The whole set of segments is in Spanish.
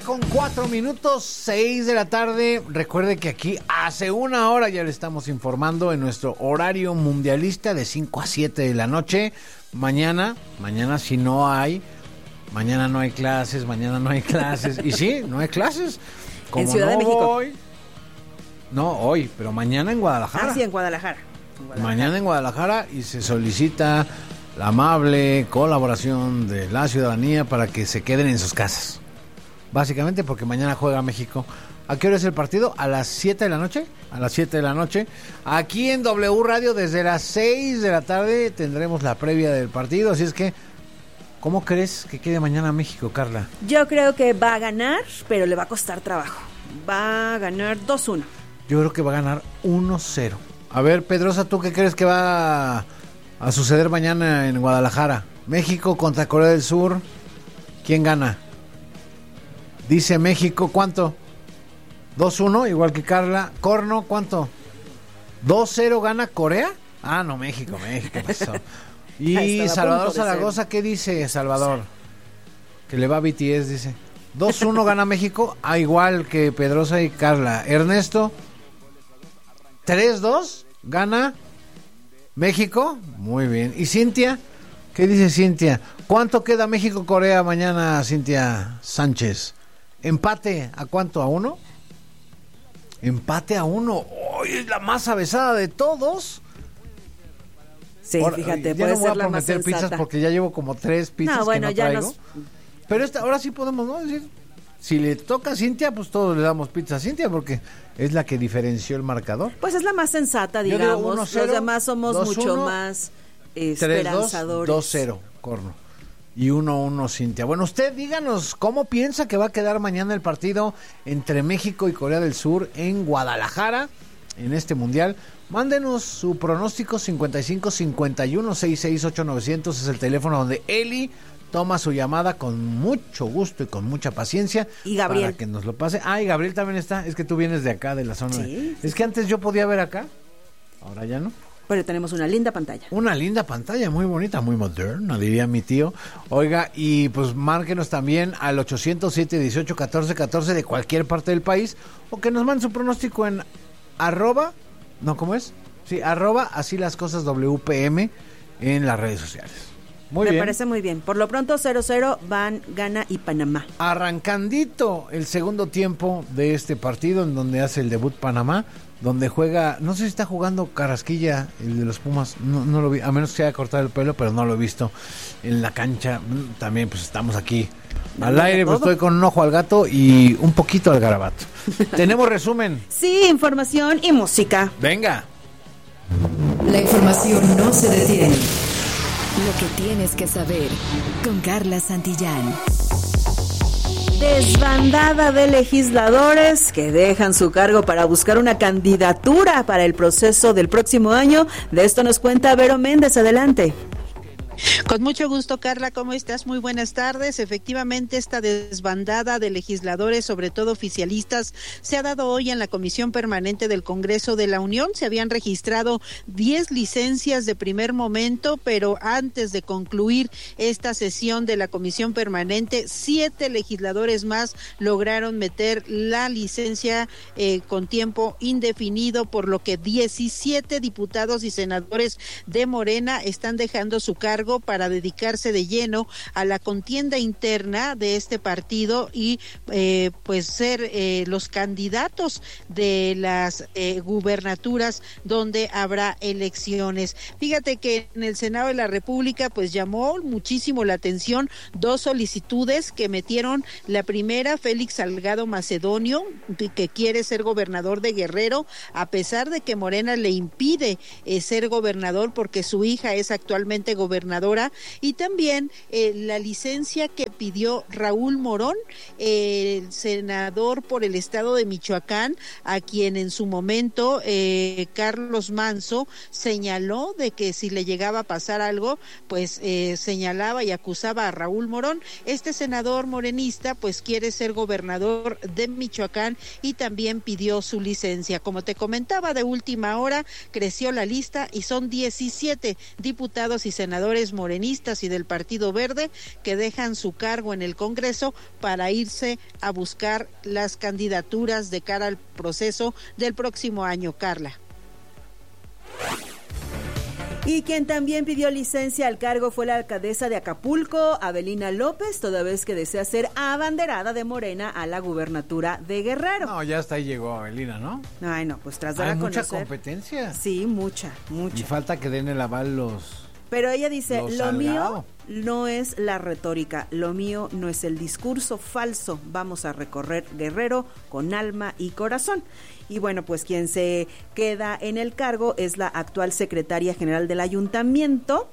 Con 4 minutos, 6 de la tarde. Recuerde que aquí hace una hora ya le estamos informando en nuestro horario mundialista de 5 a 7 de la noche. Mañana si no hay, mañana no hay clases. Y sí, no hay clases. Como en Ciudad de México. Hoy, pero mañana en Guadalajara. Ah, sí, en Guadalajara. Mañana en Guadalajara, y se solicita la amable colaboración de la ciudadanía para que se queden en sus casas. Básicamente porque mañana juega México. ¿A qué hora es el partido? ¿A las 7 de la noche? A las 7 de la noche. Aquí en W Radio desde las 6 de la tarde tendremos la previa del partido. Así es que, ¿cómo crees que quede mañana México, Carla? Yo creo que va a ganar, pero le va a costar trabajo. Va a ganar 2-1. Yo creo que va a ganar 1-0. A ver, Pedrosa, ¿tú qué crees que va a suceder mañana en Guadalajara? México contra Corea del Sur. ¿Quién gana? Dice México, ¿cuánto? 2-1, igual que Carla. Corno, ¿cuánto? 2-0 gana Corea. Ah, no, México, ¿qué pasó? Y Salvador Zaragoza, ¿qué dice Salvador? Que le va a BTS, dice. 2-1 gana México, igual que Pedrosa y Carla. Ernesto, 3-2 gana México. Muy bien. ¿Y Cintia? ¿Qué dice Cintia? ¿Cuánto queda México-Corea mañana, Cintia Sánchez? ¿Empate a cuánto? ¿A 1? Empate a 1. ¡Hoy es la más avesada de todos! Sí, ahora, fíjate, ya puede no voy ser a la más prometer sensata. pizzas porque ya llevo como 3 pizzas no, bueno, que no ya traigo. Pero ahora sí podemos, ¿no? Decir, si le toca a Cintia, pues todos le damos pizza a Cintia porque es la que diferenció el marcador. Pues es la más sensata, Yo digamos. digo 1-0, los demás somos 2-1, mucho más esperanzadores. 3-2, 2-0, Corno. Y 1-1, Cintia. Bueno, usted díganos cómo piensa que va a quedar mañana el partido entre México y Corea del Sur en Guadalajara, en este mundial. Mándenos su pronóstico. 55-51-668-900 es el teléfono donde Eli toma su llamada con mucho gusto y con mucha paciencia. Y Gabriel. Para que nos lo pase. Ah, y Gabriel también está. Es que tú vienes de acá, de la zona. Sí. Es que antes yo podía ver acá, ahora ya no. Pero tenemos una linda pantalla. Una linda pantalla, muy bonita, muy moderna, diría mi tío. Oiga, y pues márquenos también al 807-18-14-14 de cualquier parte del país, o que nos manden su pronóstico en así las cosas WPM en las redes sociales. Muy bien. Me parece muy bien. Por lo pronto 0-0 van Ghana y Panamá. Arrancandito el segundo tiempo de este partido en donde hace el debut Panamá, donde juega, no sé si está jugando Carrasquilla, el de los Pumas, no lo vi, a menos que se haya cortado el pelo, pero no lo he visto en la cancha. También pues estamos aquí al aire, pues estoy con un ojo al gato y un poquito al garabato. ¿Tenemos resumen? Sí, información y música. Venga. La información no se detiene. Lo que tienes que saber con Carla Santillán. Desbandada de legisladores que dejan su cargo para buscar una candidatura para el proceso del próximo año. De esto nos cuenta Vero Méndez. Adelante. Con mucho gusto, Carla, ¿cómo estás? Muy buenas tardes. Efectivamente, esta desbandada de legisladores, sobre todo oficialistas, se ha dado hoy en la Comisión Permanente del Congreso de la Unión. Se habían registrado 10 licencias de primer momento, pero antes de concluir esta sesión de la Comisión Permanente, 7 legisladores más lograron meter la licencia con tiempo indefinido, por lo que 17 diputados y senadores de Morena están dejando su cargo para dedicarse de lleno a la contienda interna de este partido y pues ser los candidatos de las gubernaturas donde habrá elecciones. Fíjate que en el Senado de la República pues llamó muchísimo la atención 2 solicitudes que metieron. La primera, Félix Salgado Macedonio, que quiere ser gobernador de Guerrero, a pesar de que Morena le impide ser gobernador porque su hija es actualmente gobernadora. Y también la licencia que pidió Raúl Morón, el senador por el estado de Michoacán, a quien en su momento Carlos Manso señaló de que si le llegaba a pasar algo, pues señalaba y acusaba a Raúl Morón. Este senador morenista pues quiere ser gobernador de Michoacán y también pidió su licencia. Como te comentaba, de última hora creció la lista y son 17 diputados y senadores senadores morenistas y del Partido Verde que dejan su cargo en el Congreso para irse a buscar las candidaturas de cara al proceso del próximo año, Carla. Y quien también pidió licencia al cargo fue la alcaldesa de Acapulco, Avelina López, toda vez que desea ser abanderada de Morena a la gubernatura de Guerrero. No, ya hasta ahí llegó Avelina, ¿no? Ay, no, pues tras dar a Hay conocer. mucha competencia. Sí, mucha. Y falta que den el aval los... Pero ella dice, lo mío Salgado. no es la retórica, lo mío no es el discurso falso, vamos a recorrer Guerrero con alma y corazón. Y bueno, pues quien se queda en el cargo es la actual secretaria general del ayuntamiento,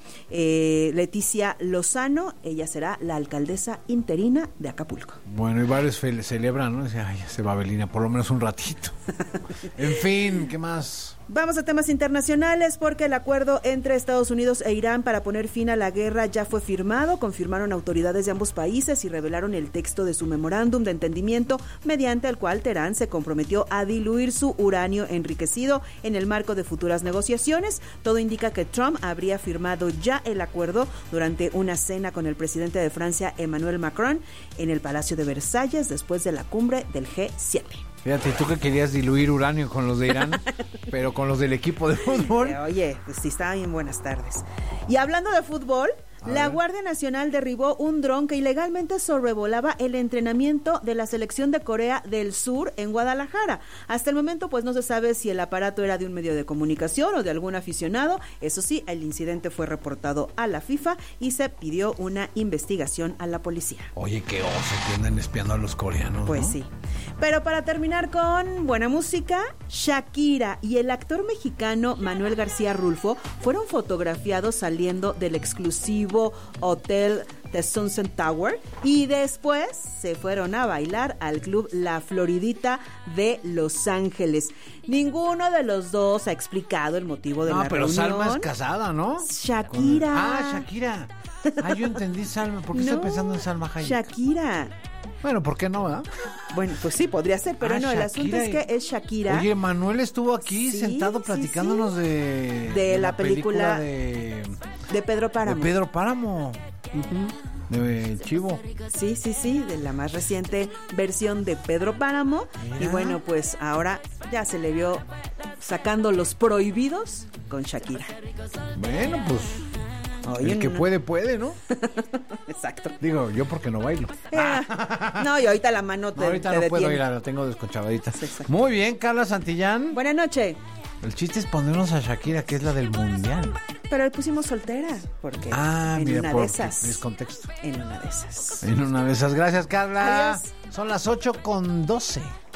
Leticia Lozano. Ella será la alcaldesa interina de Acapulco. Bueno, y varios celebran, ¿no? Dice, ay, ya se va Avelina, por lo menos un ratito. En fin, ¿qué más? Vamos a temas internacionales porque el acuerdo entre Estados Unidos e Irán para poner fin a la guerra ya fue firmado, confirmaron autoridades de ambos países y revelaron el texto de su memorándum de entendimiento mediante el cual Teherán se comprometió a diluir su uranio enriquecido en el marco de futuras negociaciones. Todo indica que Trump habría firmado ya el acuerdo durante una cena con el presidente de Francia, Emmanuel Macron, en el Palacio de Versalles después de la cumbre del G7. Fíjate, tú que querías diluir uranio con los de Irán, pero con los del equipo de fútbol. Oye, pues sí, está bien, buenas tardes. Y hablando de fútbol, la Guardia Nacional derribó un dron que ilegalmente sobrevolaba el entrenamiento de la selección de Corea del Sur en Guadalajara. Hasta el momento, pues no se sabe si el aparato era de un medio de comunicación o de algún aficionado. Eso sí, el incidente fue reportado a la FIFA y se pidió una investigación a la policía. Oye, qué oso que andan espiando a los coreanos, Pues ¿no? sí. Pero para terminar con buena música, Shakira y el actor mexicano Manuel García Rulfo fueron fotografiados saliendo del exclusivo hotel The Sunset Tower y después se fueron a bailar al club La Floridita de Los Ángeles. Ninguno de los dos ha explicado el motivo de la pero reunión. Salma es casada, ¿no? Shakira. Shakira. Yo entendí Salma. ¿Por qué No, estoy pensando en Salma Hayek? Shakira. Bueno, ¿por qué no, verdad? Bueno, pues sí, podría ser, pero no, el asunto es que es Shakira. Oye, Manuel estuvo aquí Sí, sentado sí, platicándonos sí. de la película de Pedro Páramo. De Pedro Páramo. De Chivo. Sí, de la más reciente versión de Pedro Páramo. Mira. Y bueno, pues ahora ya se le vio sacando los prohibidos con Shakira. Bueno, pues Oye, el que no. puede, ¿no? Exacto. Digo, yo porque no bailo. No, y ahorita la mano te, No, ahorita te no detiene. puedo ir, la tengo desconchavadita. Sí, exacto. Muy bien, Carla Santillán. Buenas noches. El chiste es ponernos a Shakira, que es la del mundial. Pero le pusimos soltera, porque en Mira, una por de esas. es contexto. En una de esas. En una de esas. Gracias, Carla. Adiós. Son las 8:12.